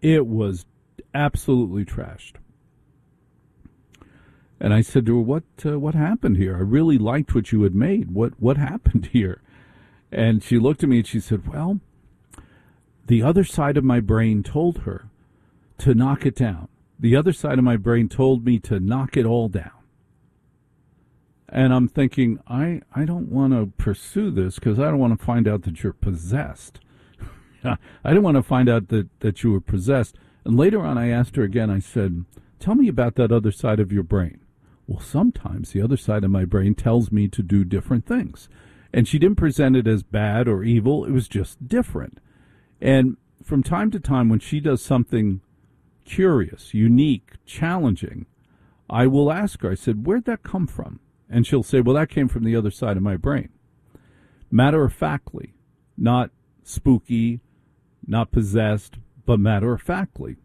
It was absolutely trashed. And I said to her, what happened here? I really liked what you had made. What happened here? And she looked at me and she said, well, the other side of my brain told her to knock it down. The other side of my brain told me to knock it all down. And I'm thinking, I don't want to pursue this because I don't want to find out that you're possessed. I didn't want to find out that you were possessed. And later on I asked her again, I said, tell me about that other side of your brain. Well, sometimes the other side of my brain tells me to do different things. And she didn't present it as bad or evil. It was just different. And from time to time, when she does something curious, unique, challenging, I will ask her, I said, where'd that come from? And she'll say, well, that came from the other side of my brain. Matter-of-factly, not spooky, not possessed, but matter-of-factly.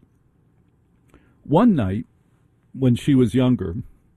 One night, when she was younger,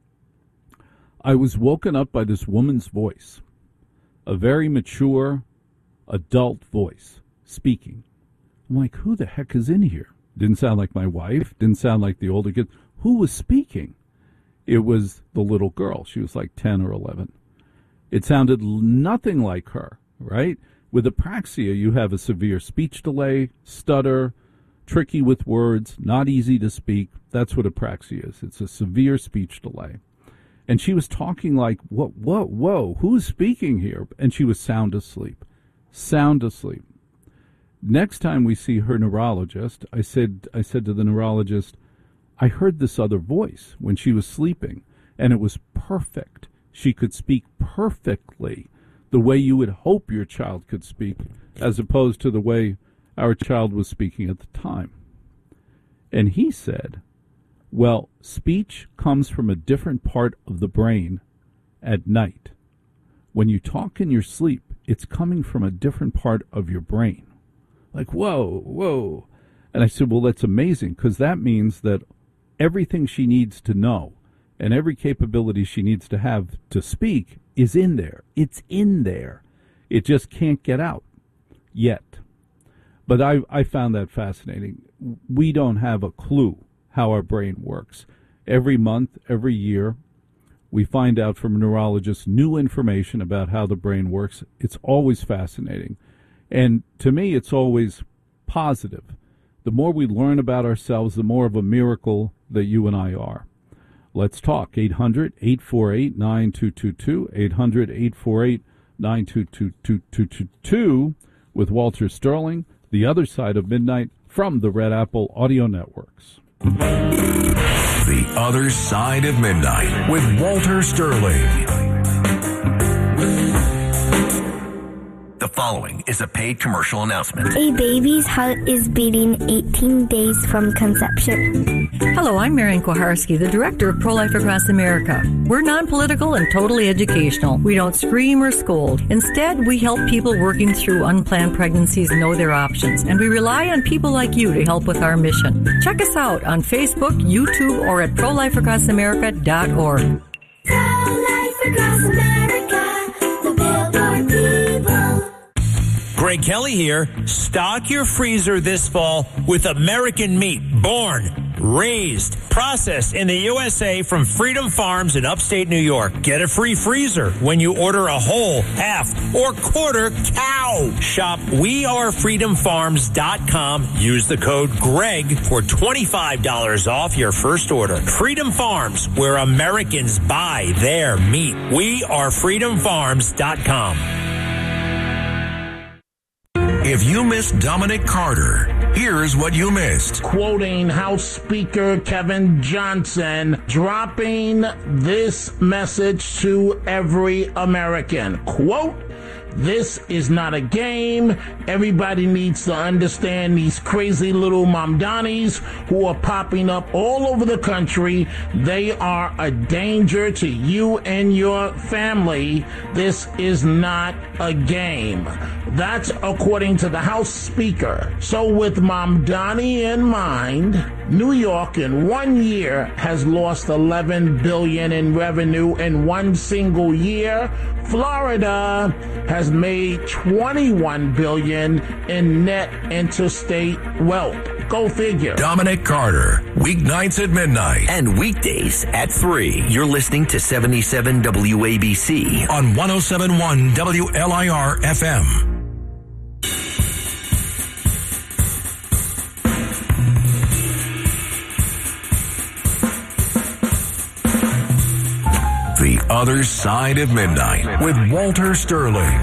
I was woken up by this woman's voice, a very mature, adult voice, speaking. I'm like, who the heck is in here? Didn't sound like my wife, didn't sound like the older kid. Who was speaking? It was the little girl. She was like 10 or 11. It sounded nothing like her, right? With apraxia, you have a severe speech delay, stutter, tricky with words, not easy to speak. That's what apraxia is. It's a severe speech delay. And she was talking like, whoa, who's speaking here? And she was sound asleep. Sound asleep. Next time we see her neurologist, I said to the neurologist, I heard this other voice when she was sleeping, and it was perfect. She could speak perfectly the way you would hope your child could speak, as opposed to the way our child was speaking at the time. And he said, well, speech comes from a different part of the brain at night. When you talk in your sleep, it's coming from a different part of your brain. Like, whoa. And I said, well, that's amazing, because that means that everything she needs to know and every capability she needs to have to speak is in there. It's in there. It just can't get out yet. But I found that fascinating. We don't have a clue how our brain works. Every month, every year, we find out from neurologists new information about how the brain works. It's always fascinating. And to me, it's always positive. The more we learn about ourselves, the more of a miracle that you and I are. Let's talk. 800-848-9222, 800-848-9222 with Walter Sterling, The Other Side of Midnight from the Red Apple Audio Networks. The Other Side of Midnight with Walter Sterling. The following is a paid commercial announcement. A baby's heart is beating 18 days from conception. Hello, I'm Marian Koharski, the director of Pro-Life Across America. We're non-political and totally educational. We don't scream or scold. Instead, we help people working through unplanned pregnancies know their options, and we rely on people like you to help with our mission. Check us out on Facebook, YouTube, or at ProLifeAcrossAmerica.org. Pro-Life Across America, the Billboard people. Greg Kelly here. Stock your freezer this fall with American meat, born, raised, processed in the USA from Freedom Farms in upstate New York. Get a free freezer when you order a whole, half, or quarter cow. Shop wearefreedomfarms.com. Use the code GREG for $25 off your first order. Freedom Farms, where Americans buy their meat. wearefreedomfarms.com. If you missed Dominic Carter, here's what you missed. Quoting House Speaker Kevin Johnson, dropping this message to every American. Quote, this is not a game. Everybody needs to understand these crazy little Mamdanis who are popping up all over the country. They are a danger to you and your family. This is not a game. That's according to the House Speaker. So with Mamdani in mind, New York in 1 year has lost $11 billion in revenue in one single year. Florida has made $21 billion in net interstate wealth. Go figure. Dominic Carter, weeknights at midnight. And weekdays at 3. You're listening to 77 WABC. On 107.1 WLIR FM. The Other Side of Midnight with Walter Sterling.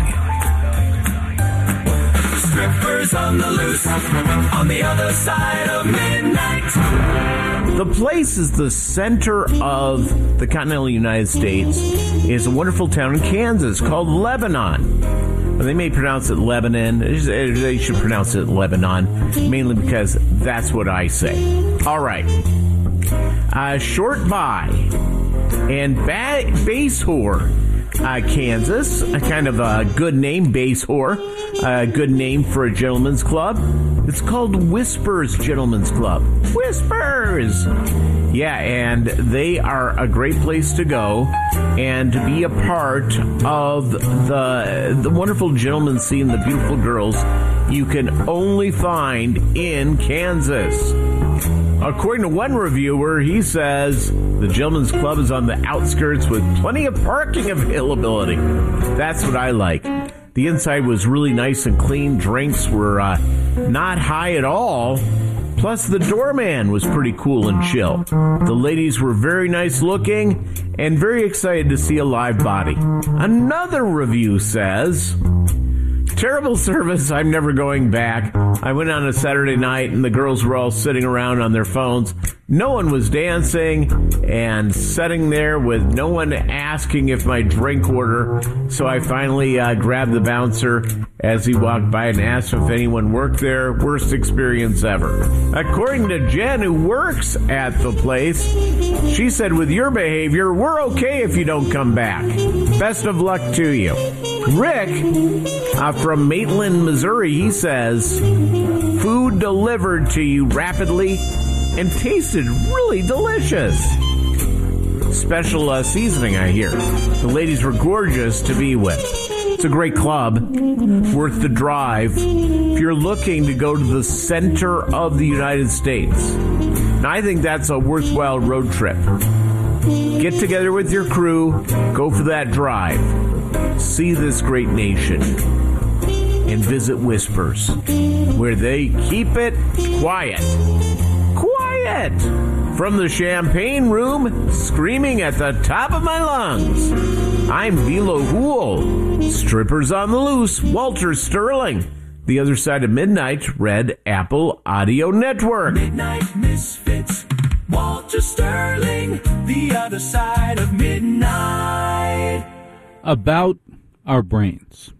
Strippers on the loose, on the other side of midnight. The place is the center of the continental United States. It's a wonderful town in Kansas called Lebanon. Well, they may pronounce it Lebanon. They should pronounce it Lebanon, mainly because that's what I say. All right. Short by and Basehor, Kansas, a kind of a good name, Basehor, a good name for a gentleman's club. It's called Whispers Gentlemen's Club. Whispers! Yeah, and they are a great place to go and to be a part of the wonderful gentlemen scene, the beautiful girls you can only find in Kansas. According to one reviewer, he says the Gentlemen's Club is on the outskirts with plenty of parking availability. That's what I like. The inside was really nice and clean. Drinks were not high at all. Plus, the doorman was pretty cool and chill. The ladies were very nice looking and very excited to see a live body. Another review says, terrible service, I'm never going back. I went on a Saturday night and the girls were all sitting around on their phones. No one was dancing and sitting there with no one asking if my drink order. So I finally grabbed the bouncer as he walked by and asked if anyone worked there. Worst experience ever. According to Jen, who works at the place, she said, with your behavior, we're okay if you don't come back. Best of luck to you. Rick from Maitland, Missouri, he says, food delivered to you rapidly and tasted really delicious. Special seasoning, I hear. The ladies were gorgeous to be with. It's a great club, worth the drive if you're looking to go to the center of the United States. Now, I think that's a worthwhile road trip. Get together with your crew, go for that drive, see this great nation, and visit Whispers, where they keep it quiet. Quiet! From the champagne room, screaming at the top of my lungs. I'm Vilo Hool. Strippers on the loose, Walter Sterling. The Other Side of Midnight, Red Apple Audio Network. Midnight Misfits, Walter Sterling. The Other Side of Midnight. About our brains.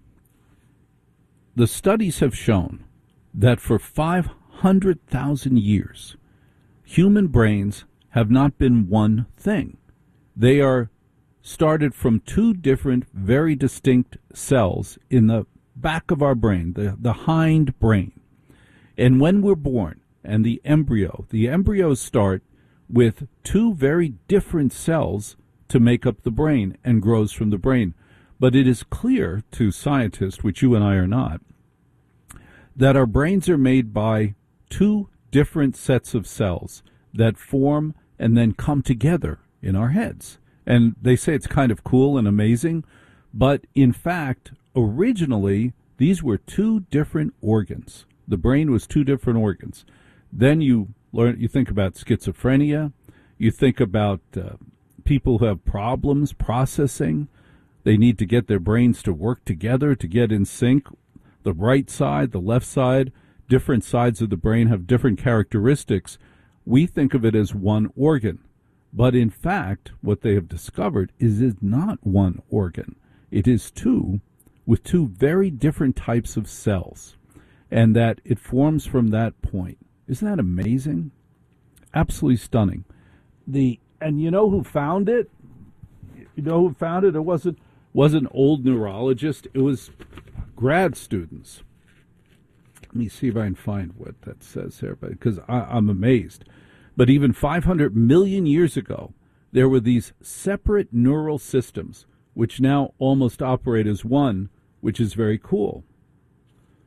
The studies have shown that for 500,000 years, human brains have not been one thing. They are started from two different, very distinct cells in the back of our brain, the hind brain. And when we're born, and the embryos start with two very different cells to make up the brain and grows from the brain. But it is clear to scientists, which you and I are not, that our brains are made by two different sets of cells that form and then come together in our heads. And they say it's kind of cool and amazing, but in fact, originally, these were two different organs. The brain was two different organs. Then you think about schizophrenia, you think about people who have problems processing. They need to get their brains to work together to get in sync. The right side, the left side, different sides of the brain have different characteristics. We think of it as one organ. But in fact, what they have discovered is it's not one organ. It is two, with two very different types of cells, and that it forms from that point. Isn't that amazing? Absolutely stunning. And you know who found it? You know who found it? It wasn't old neurologist. It was grad students. Let me see if I can find what that says here, because I'm amazed. But even 500 million years ago, there were these separate neural systems, which now almost operate as one, which is very cool.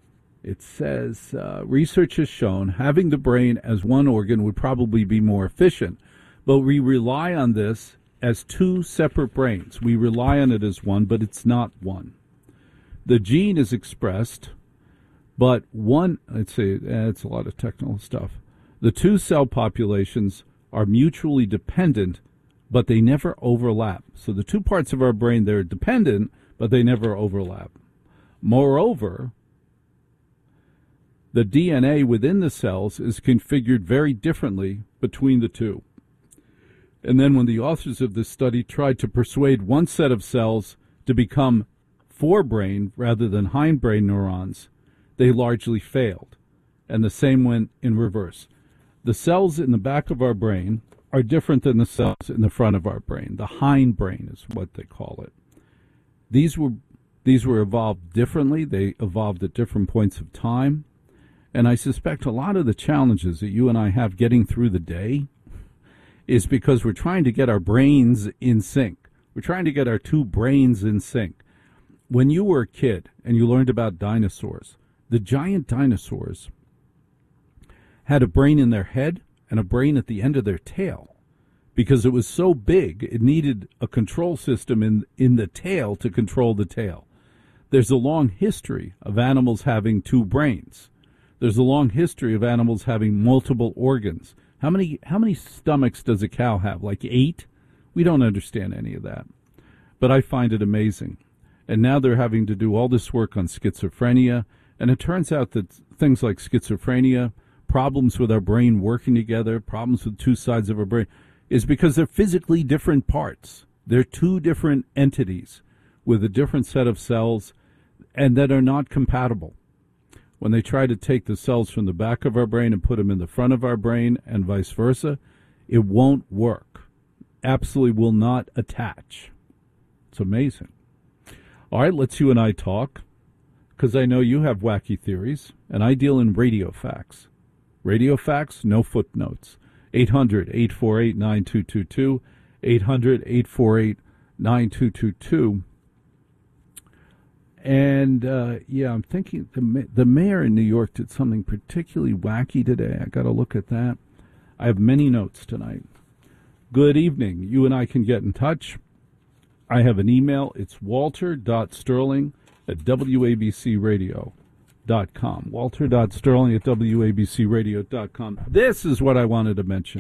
It says, research has shown having the brain as one organ would probably be more efficient, but we rely on this as two separate brains. We rely on it as one, but it's not one. The gene is expressed, but one, let's see, it's a lot of technical stuff. The two cell populations are mutually dependent, but they never overlap. So the two parts of our brain, they're dependent, but they never overlap. Moreover, the DNA within the cells is configured very differently between the two. And then when the authors of this study tried to persuade one set of cells to become forebrain rather than hindbrain neurons, they largely failed. And the same went in reverse. The cells in the back of our brain are different than the cells in the front of our brain. The hindbrain is what they call it. These were evolved differently. They evolved at different points of time. And I suspect a lot of the challenges that you and I have getting through the day is because we're trying to get our brains in sync. We're trying to get our two brains in sync. When you were a kid and you learned about dinosaurs, the giant dinosaurs had a brain in their head and a brain at the end of their tail. Because it was so big, it needed a control system in the tail to control the tail. There's a long history of animals having two brains. There's a long history of animals having multiple organs. How many stomachs does a cow have? Like 8? We don't understand any of that. But I find it amazing. And now they're having to do all this work on schizophrenia. And it turns out that things like schizophrenia, problems with our brain working together, problems with two sides of our brain, is because they're physically different parts. They're two different entities with a different set of cells and that are not compatible. When they try to take the cells from the back of our brain and put them in the front of our brain and vice versa, it won't work. Absolutely will not attach. It's amazing. All right, let's you and I talk, because I know you have wacky theories, and I deal in radio facts. Radio facts, no footnotes. 800-848-9222, 800-848-9222. And, I'm thinking the mayor in New York did something particularly wacky today. I got to look at that. I have many notes tonight. Good evening. You and I can get in touch. I have an email. It's walter.sterling@wabcradio.com. walter.sterling@wabcradio.com. This is what I wanted to mention.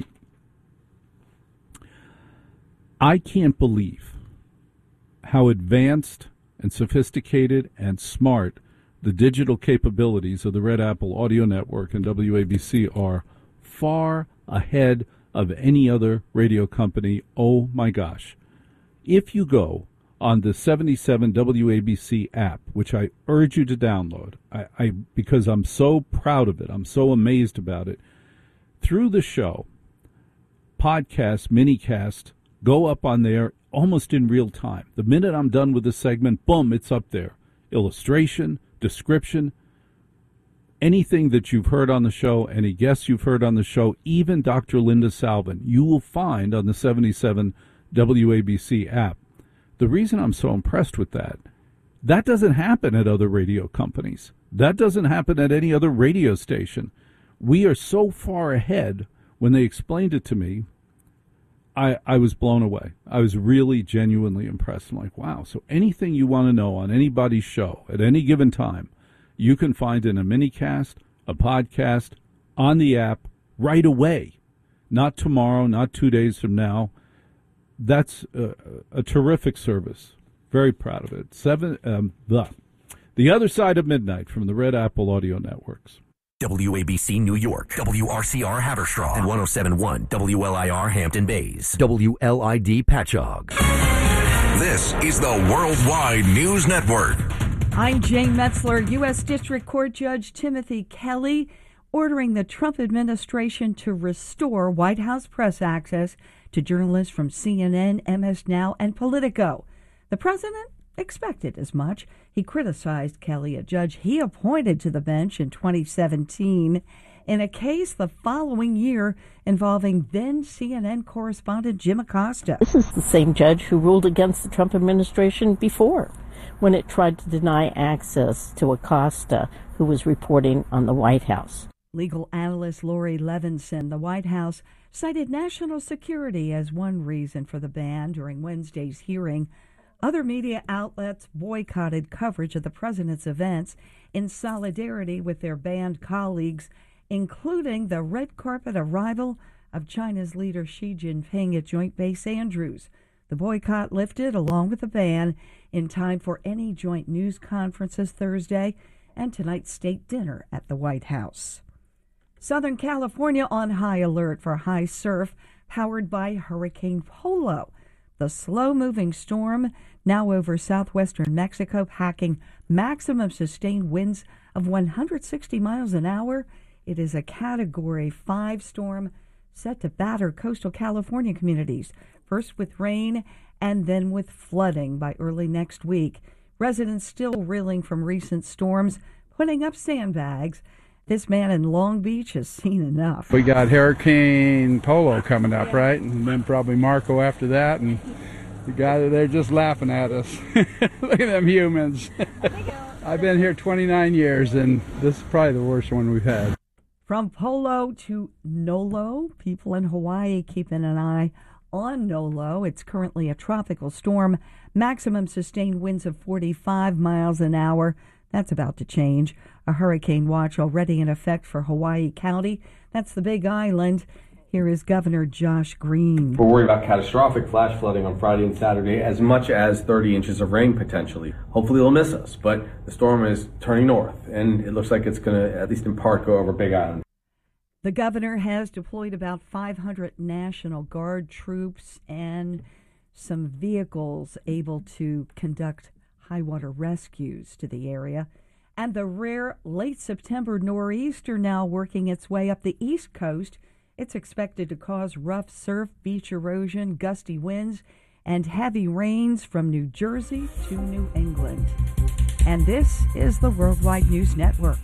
I can't believe how advanced and sophisticated and smart the digital capabilities of the Red Apple Audio Network and WABC are, far ahead of any other radio company. Oh my gosh. If you go on the 77 WABC app, which I urge you to download, I because I'm so proud of it, I'm so amazed about it, through the show, podcast, minicast, go up on there almost in real time. The minute I'm done with the segment, boom, it's up there. Illustration, description, anything that you've heard on the show, any guests you've heard on the show, even Dr. Linda Salvin, you will find on the 77 WABC app. The reason I'm so impressed with that doesn't happen at other radio companies. That doesn't happen at any other radio station. We are so far ahead. When they explained it to me, I was blown away. I was really genuinely impressed. I'm like, wow, so anything you want to know on anybody's show at any given time, you can find in a minicast, a podcast, on the app right away. Not tomorrow, not 2 days from now. That's a terrific service. Very proud of it. The Other Side of Midnight from the Red Apple Audio Networks. WABC New York, WRCR Haverstraw, and 107.1 WLIR Hampton Bays, WLID Patchogue. This is the Worldwide News Network. I'm Jane Metzler. U.S. District Court Judge Timothy Kelly ordering the Trump administration to restore White House press access to journalists from CNN, MS Now, and Politico. The president expected as much. He criticized Kelly, a judge he appointed to the bench in 2017, in a case the following year involving then CNN correspondent Jim Acosta. This is the same judge who ruled against the Trump administration before, when it tried to deny access to Acosta, who was reporting on the White House. Legal analyst Lori Levinson, the White House, cited national security as one reason for the ban during Wednesday's hearing. Other media outlets boycotted coverage of the president's events in solidarity with their banned colleagues, including the red carpet arrival of China's leader Xi Jinping at Joint Base Andrews. The boycott lifted along with the ban in time for any joint news conferences Thursday and tonight's state dinner at the White House. Southern California on high alert for high surf powered by Hurricane Polo. The slow-moving storm, now over southwestern Mexico, packing maximum sustained winds of 160 miles an hour. It is a Category 5 storm set to batter coastal California communities, first with rain and then with flooding by early next week. Residents still reeling from recent storms, putting up sandbags. This man in Long Beach has seen enough. We got Hurricane Polo coming up, right? And then probably Marco after that. And the guy, they're just laughing at us. Look at them humans. I've been here 29 years, and this is probably the worst one we've had. From Polo to Nolo, people in Hawaii keeping an eye on Nolo. It's currently a tropical storm. Maximum sustained winds of 45 miles an hour. That's about to change. A hurricane watch already in effect for Hawaii County. That's the Big Island. Here is Governor Josh Green. We're worried about catastrophic flash flooding on Friday and Saturday, as much as 30 inches of rain potentially. Hopefully it'll miss us, but the storm is turning north, and it looks like it's going to, at least in part, go over Big Island. The governor has deployed about 500 National Guard troops and some vehicles able to conduct high water rescues to the area. And the rare late September nor'easter now working its way up the East Coast. It's expected to cause rough surf, beach erosion, gusty winds, and heavy rains from New Jersey to New England. And this is the Worldwide News Network.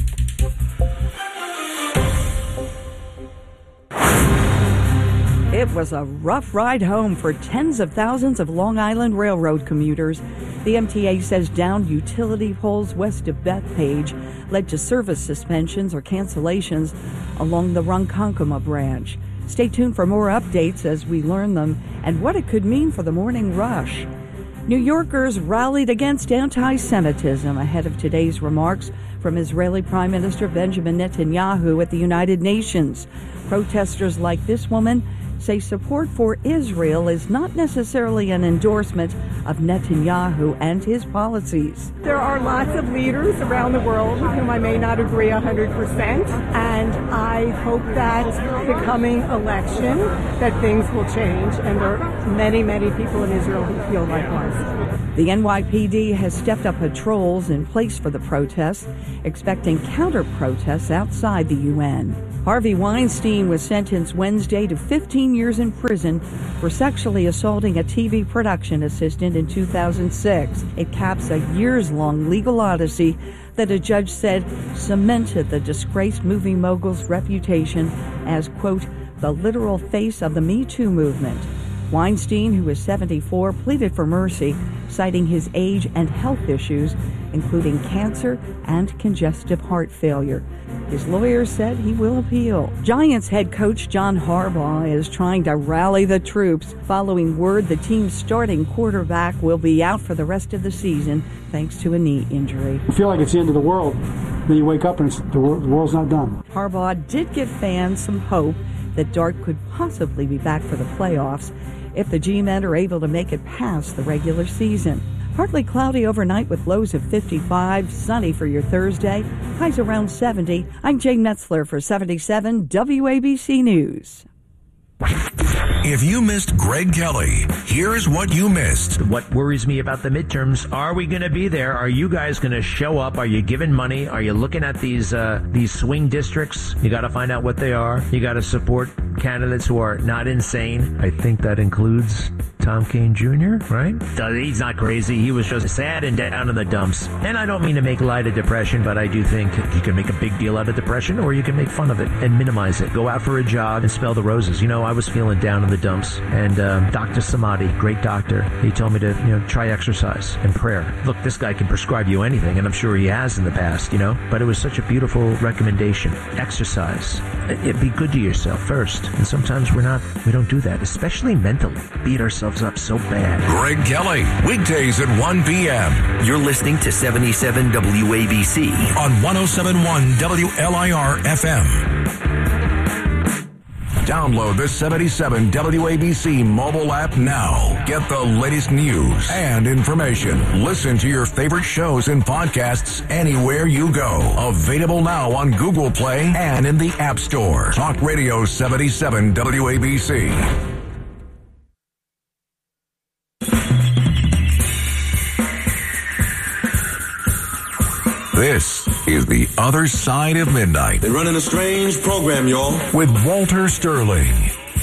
It was a rough ride home for tens of thousands of Long Island Railroad commuters. The MTA says downed utility poles west of Bethpage led to service suspensions or cancellations along the Ronkonkoma branch. Stay tuned for more updates as we learn them and what it could mean for the morning rush. New Yorkers rallied against anti-Semitism ahead of today's remarks from Israeli Prime Minister Benjamin Netanyahu at the United Nations. Protesters like this woman say support for Israel is not necessarily an endorsement of Netanyahu and his policies. There are lots of leaders around the world with whom I may not agree 100%, and I hope that the coming election that things will change, and there are many, many people in Israel who feel likewise. The NYPD has stepped up patrols in place for the protests, expecting counter-protests outside the UN. Harvey Weinstein was sentenced Wednesday to 15 years in prison for sexually assaulting a TV production assistant in 2006. It caps a years-long legal odyssey that a judge said cemented the disgraced movie mogul's reputation as, quote, the literal face of the Me Too movement. Weinstein, who is 74, pleaded for mercy, citing his age and health issues, including cancer and congestive heart failure. His lawyer said he will appeal. Giants head coach John Harbaugh is trying to rally the troops following word the team's starting quarterback will be out for the rest of the season thanks to a knee injury. You feel like it's the end of the world. Then you wake up and the world's not done. Harbaugh did give fans some hope that Dart could possibly be back for the playoffs if the G-men are able to make it past the regular season. Partly cloudy overnight with lows of 55, sunny for your Thursday, highs around 70. I'm Jane Metzler for 77 WABC News. If you missed Greg Kelly, here's what you missed. What worries me about the midterms, are we going to be there? Are you guys going to show up? Are you giving money? Are you looking at these swing districts? You got to find out what they are. You got to support candidates who are not insane. I think that includes Tom Kean Jr., right? He's not crazy. He was just sad and down in the dumps. And I don't mean to make light of depression, but I do think you can make a big deal out of depression, or you can make fun of it and minimize it. Go out for a jog and smell the roses. You know, I was feeling down in the dumps. And Dr. Samadhi, great doctor, he told me to try exercise and prayer. Look, this guy can prescribe you anything, and I'm sure he has in the past, but it was such a beautiful recommendation. Exercise. Be good to yourself first. And sometimes we don't do that, especially mentally. Beat ourselves up so bad. Greg Kelly, weekdays at 1 p.m. You're listening to 77 WABC on 107.1 WLIR FM. Download the 77 WABC mobile app now. Get the latest news and information. Listen to your favorite shows and podcasts anywhere you go. Available now on Google Play and in the App Store. Talk Radio 77 WABC. This is The Other Side of Midnight. They're running a strange program, y'all. With Walter Sterling.